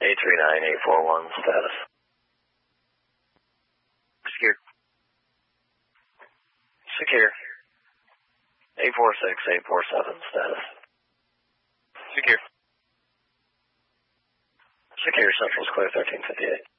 839841 status. Secure. Secure. 846847 status. Secure. Secure, Central's clear 1358.